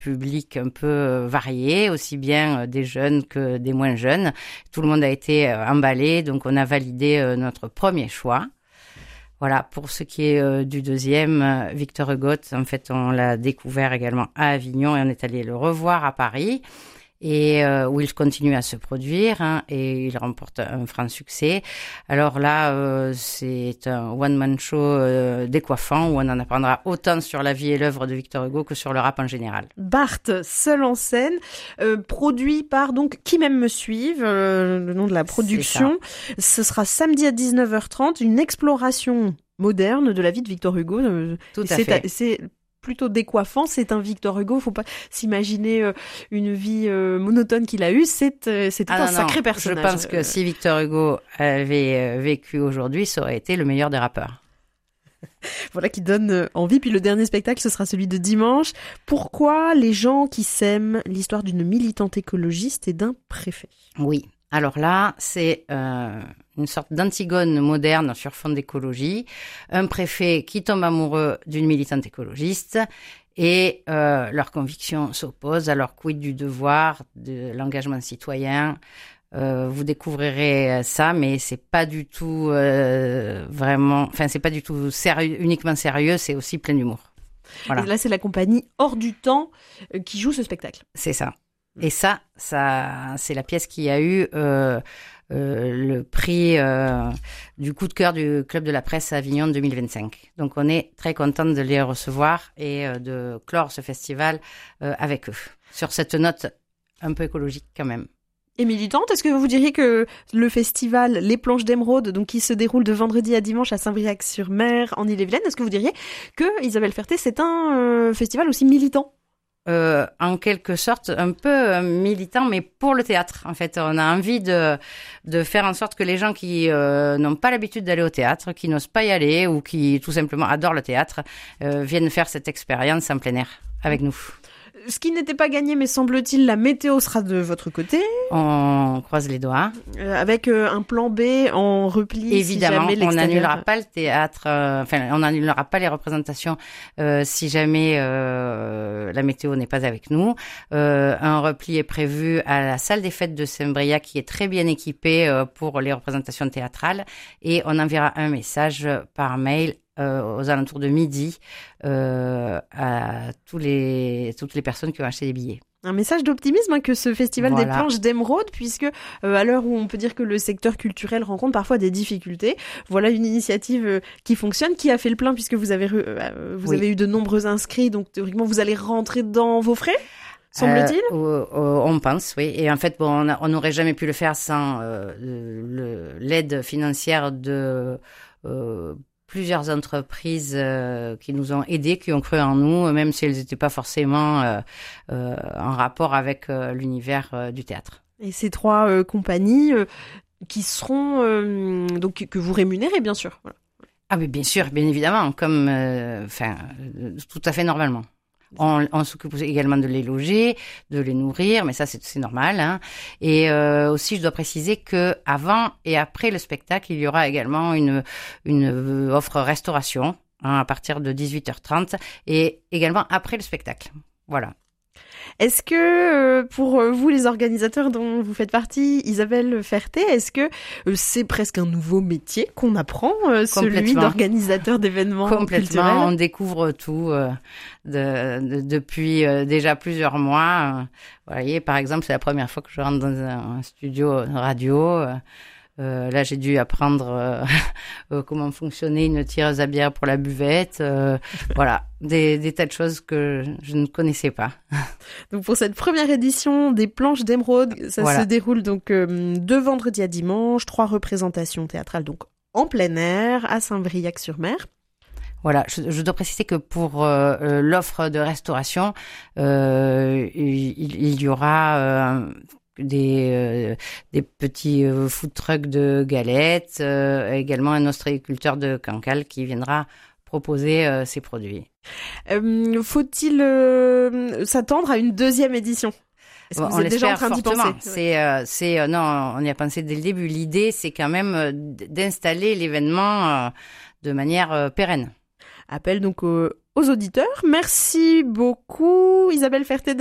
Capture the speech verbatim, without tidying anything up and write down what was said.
public un peu varié, aussi bien des jeunes que des moins jeunes. Tout le monde a été emballé, donc on a validé notre premier choix. Voilà, pour ce qui est euh, du deuxième, euh, Victor Hugo, en fait, on l'a découvert également à Avignon et on est allé le revoir à Paris, et euh, où il continue à se produire, hein, et il remporte un franc succès. Alors là, euh, c'est un one-man show euh, décoiffant où on en apprendra autant sur la vie et l'œuvre de Victor Hugo que sur le rap en général. Barthes, seul en scène, euh, produit par donc Qui m'aime me suive, euh, le nom de la production. Ce sera samedi à dix-neuf heures trente, une exploration moderne de la vie de Victor Hugo. Euh, Tout à c'est fait. À, c'est plutôt décoiffant, c'est un Victor Hugo, faut pas s'imaginer euh, une vie euh, monotone qu'il a eue, c'est, euh, c'était ah un non, sacré non. personnage. Je pense que si Victor Hugo avait vécu aujourd'hui, ça aurait été le meilleur des rappeurs. Voilà qui donne envie. Puis le dernier spectacle, ce sera celui de dimanche. Pourquoi les gens qui s'aiment, l'histoire d'une militante écologiste et d'un préfet. Oui. Alors là, c'est euh, une sorte d'Antigone moderne sur fond d'écologie. Un préfet qui tombe amoureux d'une militante écologiste et euh, leurs convictions s'opposent. Alors quid du devoir, de l'engagement citoyen. Euh, vous découvrirez ça, mais c'est pas du tout euh, vraiment, enfin c'est pas du tout sérieux, uniquement sérieux, c'est aussi plein d'humour. Voilà. Et là, c'est la compagnie Hors du Temps euh, qui joue ce spectacle. C'est ça. Et ça, ça, c'est la pièce qui a eu euh, euh, le prix euh, du coup de cœur du Club de la Presse à Avignon deux mille vingt-cinq. Donc on est très content de les recevoir et euh, de clore ce festival euh, avec eux, sur cette note un peu écologique quand même. Et militante, est-ce que vous diriez que le festival Les Planches d'Émeraude, donc qui se déroule de vendredi à dimanche à Saint-Briac-sur-Mer en Ille-et-Vilaine, est-ce que vous diriez que Isabelle Ferté, c'est un euh, festival aussi militant? Euh, en quelque sorte, un peu euh, militant, mais pour le théâtre. En fait, on a envie de de faire en sorte que les gens qui euh, n'ont pas l'habitude d'aller au théâtre, qui n'osent pas y aller ou qui tout simplement adorent le théâtre, euh, viennent faire cette expérience en plein air avec nous. Ce qui n'était pas gagné, mais semble-t-il, la météo sera de votre côté. On croise les doigts. Euh, avec euh, un plan B en repli. Évidemment, si jamais on n'annulera l'extérieur... pas le théâtre, euh, enfin, on n'annulera pas les représentations euh, si jamais euh, la météo n'est pas avec nous. Euh, un repli est prévu à la salle des fêtes de Saint-Briac qui est très bien équipée euh, pour les représentations théâtrales et on enverra un message par mail Euh, aux alentours de midi euh, à tous les, toutes les personnes qui ont acheté des billets. Un message d'optimisme hein, que ce festival voilà. des Planches d'Émeraude, puisque euh, à l'heure où on peut dire que le secteur culturel rencontre parfois des difficultés, voilà une initiative euh, qui fonctionne, qui a fait le plein puisque vous avez, euh, vous oui. avez eu de nombreux inscrits, donc théoriquement vous allez rentrer dans vos frais, semble-t-il euh, euh, On pense, oui. Et en fait, bon, on n'aurait jamais pu le faire sans euh, le, l'aide financière de... Euh, plusieurs entreprises euh, qui nous ont aidés, qui ont cru en nous, même si elles n'étaient pas forcément euh, euh, en rapport avec euh, l'univers euh, du théâtre. Et ces trois euh, compagnies euh, qui seront euh, donc que vous rémunérez bien sûr. Voilà. Ah mais bien sûr, bien évidemment, comme enfin euh, tout à fait normalement. On, on s'occupe également de les loger, de les nourrir, mais ça c'est, c'est normal. Hein. Et euh, aussi, je dois préciser que avant et après le spectacle, il y aura également une une offre restauration hein, à partir de dix-huit heures trente et également après le spectacle. Voilà. Est-ce que euh, pour vous les organisateurs dont vous faites partie, Isabelle Ferté, est-ce que euh, c'est presque un nouveau métier qu'on apprend, euh, celui d'organisateur d'événements Complètement, culturels ? On découvre tout euh, de, de, depuis euh, déjà plusieurs mois. Vous voyez, par exemple, c'est la première fois que je rentre dans un studio radio. Euh, Euh, là, j'ai dû apprendre euh, euh, comment fonctionnait une tireuse à bière pour la buvette. Euh, voilà, des, des tas de choses que je ne connaissais pas. Donc pour cette première édition des Planches d'Émeraude, ça voilà. se déroule donc euh, de vendredi à dimanche, trois représentations théâtrales donc en plein air à Saint-Briac-sur-Mer. Voilà, je, je dois préciser que pour euh, l'offre de restauration, euh, il, il y aura euh, des euh, des petits euh, food trucks de galettes, euh, également un ostréiculteur de Cancale qui viendra proposer euh, ses produits. Euh, faut-il euh, s'attendre à une deuxième édition ? Est-ce que bon, vous on êtes déjà en train fortement. d'y penser ? C'est, euh, c'est, euh, non, on y a pensé dès le début. L'idée, c'est quand même euh, d'installer l'événement euh, de manière euh, pérenne. Appel donc au aux auditeurs. Merci beaucoup Isabelle Ferté